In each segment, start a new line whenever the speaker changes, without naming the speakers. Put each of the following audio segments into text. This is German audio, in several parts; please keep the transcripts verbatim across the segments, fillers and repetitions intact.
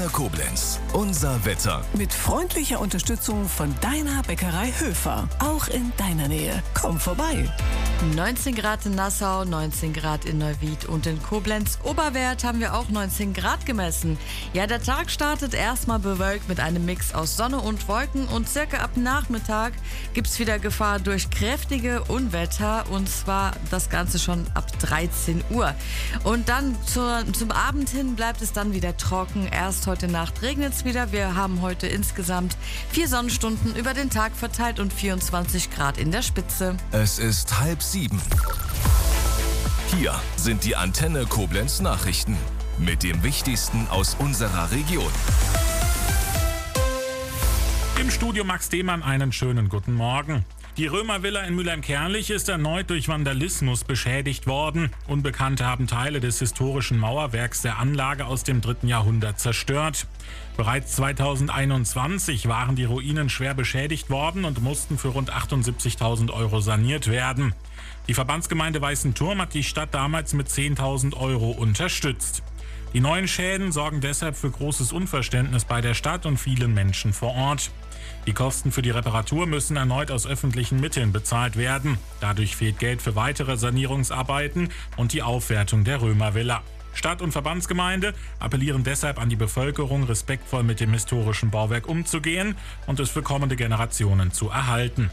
Antenne Koblenz. Unser Wetter.
Mit freundlicher Unterstützung von deiner Bäckerei Höfer. Auch in deiner Nähe. Komm vorbei.
neunzehn Grad in Nassau, neunzehn Grad in Neuwied und in Koblenz. Oberwert haben wir auch neunzehn Grad gemessen. Ja, der Tag startet erstmal bewölkt mit einem Mix aus Sonne und Wolken und circa ab Nachmittag gibt es wieder Gefahr durch kräftige Unwetter und zwar das Ganze schon ab dreizehn Uhr. Und dann zur, zum Abend hin bleibt es dann wieder trocken. Erst heute Nacht regnet es wieder. Wir haben heute insgesamt vier Sonnenstunden über den Tag verteilt und vierundzwanzig Grad in der Spitze.
Es ist halb sieben. Hier sind die Antenne Koblenz Nachrichten mit dem Wichtigsten aus unserer Region.
Im Studio Max Demann einen schönen guten Morgen. Die Römervilla in Mülheim-Kärnlich ist erneut durch Vandalismus beschädigt worden. Unbekannte haben Teile des historischen Mauerwerks der Anlage aus dem dritten Jahrhundert zerstört. Bereits zweitausendeinundzwanzig waren die Ruinen schwer beschädigt worden und mussten für rund achtundsiebzigtausend Euro saniert werden. Die Verbandsgemeinde Weißenturm hat die Stadt damals mit zehntausend Euro unterstützt. Die neuen Schäden sorgen deshalb für großes Unverständnis bei der Stadt und vielen Menschen vor Ort. Die Kosten für die Reparatur müssen erneut aus öffentlichen Mitteln bezahlt werden. Dadurch fehlt Geld für weitere Sanierungsarbeiten und die Aufwertung der Römervilla. Stadt und Verbandsgemeinde appellieren deshalb an die Bevölkerung, respektvoll mit dem historischen Bauwerk umzugehen und es für kommende Generationen zu erhalten.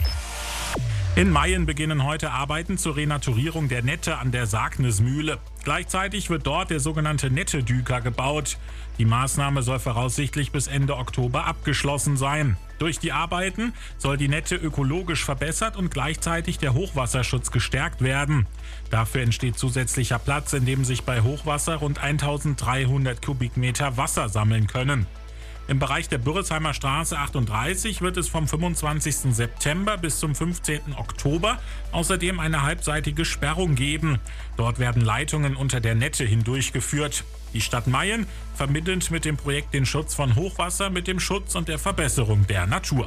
In Mayen beginnen heute Arbeiten zur Renaturierung der Nette an der Sagnismühle. Gleichzeitig wird dort der sogenannte Nettedüker gebaut. Die Maßnahme soll voraussichtlich bis Ende Oktober abgeschlossen sein. Durch die Arbeiten soll die Nette ökologisch verbessert und gleichzeitig der Hochwasserschutz gestärkt werden. Dafür entsteht zusätzlicher Platz, in dem sich bei Hochwasser rund eintausenddreihundert Kubikmeter Wasser sammeln können. Im Bereich der Bürresheimer Straße achtunddreißig wird es vom fünfundzwanzigsten September bis zum fünfzehnten Oktober außerdem eine halbseitige Sperrung geben. Dort werden Leitungen unter der Nette hindurchgeführt. Die Stadt Mayen verbindet mit dem Projekt den Schutz von Hochwasser mit dem Schutz und der Verbesserung der Natur.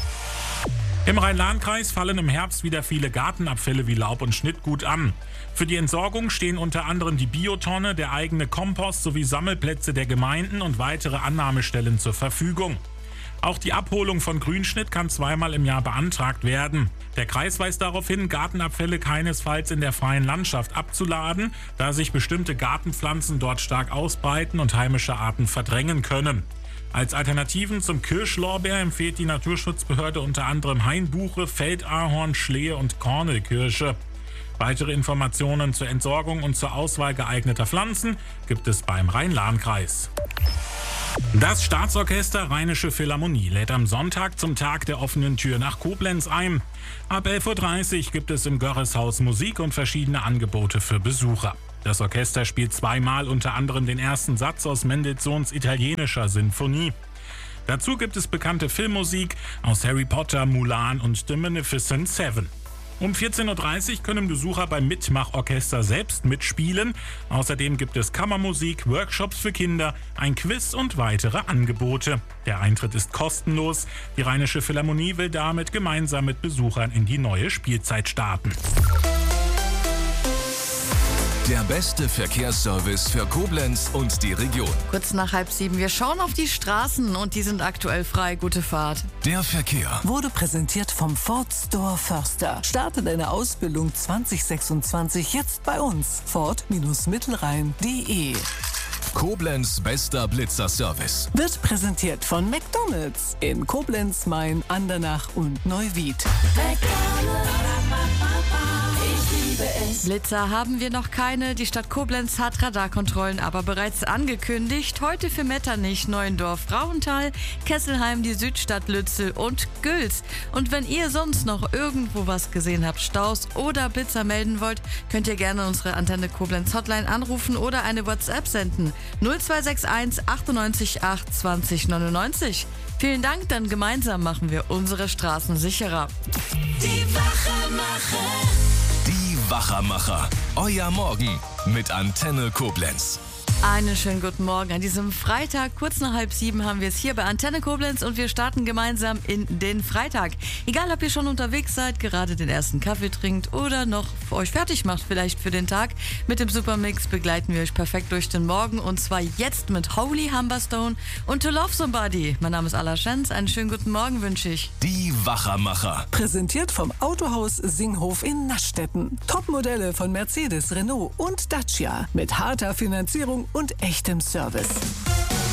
Im Rhein-Lahn-Kreis fallen im Herbst wieder viele Gartenabfälle wie Laub und Schnittgut an. Für die Entsorgung stehen unter anderem die Biotonne, der eigene Kompost sowie Sammelplätze der Gemeinden und weitere Annahmestellen zur Verfügung. Auch die Abholung von Grünschnitt kann zweimal im Jahr beantragt werden. Der Kreis weist darauf hin, Gartenabfälle keinesfalls in der freien Landschaft abzuladen, da sich bestimmte Gartenpflanzen dort stark ausbreiten und heimische Arten verdrängen können. Als Alternativen zum Kirschlorbeer empfiehlt die Naturschutzbehörde unter anderem Hainbuche, Feldahorn, Schlehe und Kornelkirsche. Weitere Informationen zur Entsorgung und zur Auswahl geeigneter Pflanzen gibt es beim Rhein-Lahn-Kreis. Das Staatsorchester Rheinische Philharmonie lädt am Sonntag zum Tag der offenen Tür nach Koblenz ein. Ab elf Uhr dreißig gibt es im Görreshaus Musik und verschiedene Angebote für Besucher. Das Orchester spielt zweimal unter anderem den ersten Satz aus Mendelssohns italienischer Sinfonie. Dazu gibt es bekannte Filmmusik aus Harry Potter, Mulan und The Magnificent Seven. Um vierzehn Uhr dreißig können Besucher beim Mitmachorchester selbst mitspielen. Außerdem gibt es Kammermusik, Workshops für Kinder, ein Quiz und weitere Angebote. Der Eintritt ist kostenlos. Die Rheinische Philharmonie will damit gemeinsam mit Besuchern in die neue Spielzeit starten.
Der beste Verkehrsservice für Koblenz und die Region.
Kurz nach halb sieben. Wir schauen auf die Straßen und die sind aktuell frei. Gute Fahrt.
Der Verkehr
Wurde präsentiert vom Ford Store Förster. Starte deine Ausbildung zwanzig sechsundzwanzig jetzt bei uns. Ford Mittelrhein punkt de.
Koblenz bester Blitzerservice.
Wird präsentiert von McDonald's in Koblenz, Main, Andernach und Neuwied.
Blitzer haben wir noch keine. Die Stadt Koblenz hat Radarkontrollen aber bereits angekündigt. Heute für Metternich, Neuendorf, Frauenthal, Kesselheim, die Südstadt Lützel und Güls. Und wenn ihr sonst noch irgendwo was gesehen habt, Staus oder Blitzer melden wollt, könnt ihr gerne unsere Antenne Koblenz Hotline anrufen oder eine WhatsApp senden. null zwei sechs eins achtundneunzig acht zwanzig neunundneunzig. Vielen Dank, dann gemeinsam machen wir unsere Straßen sicherer.
Die Wachermacher.
Die Wachermacher. Euer Morgen mit Antenne Koblenz.
Einen schönen guten Morgen. An diesem Freitag, kurz nach halb sieben, haben wir es hier bei Antenne Koblenz und wir starten gemeinsam in den Freitag. Egal, ob ihr schon unterwegs seid, gerade den ersten Kaffee trinkt oder noch euch fertig macht vielleicht für den Tag. Mit dem Supermix begleiten wir euch perfekt durch den Morgen und zwar jetzt mit Holy Humberstone und To Love Somebody. Mein Name ist Alla Schenz. Einen schönen guten Morgen wünsche ich.
Die Wachermacher.
Präsentiert vom Autohaus Singhof in Naschstetten. Topmodelle von Mercedes, Renault und Dacia mit harter Finanzierung und echtem Service.